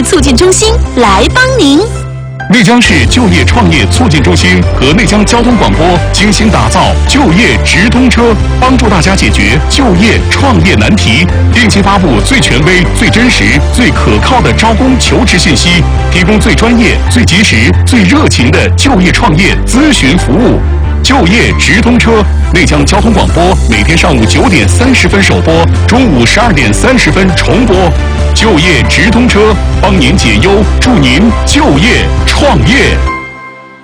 业促进中心来帮您。 内江市就业创业促进中心和内江交通广播精心打造就业直通车，帮助大家解决就业创业难题，定期发布最权威、最真实、最可靠的招工求职信息，提供最专业、最及时、最热情的就业创业咨询服务。就业直通车，内江交通广播每天上午9点30分首播，中午12点30分重播。就业直通车，帮您解忧，助您就业创业。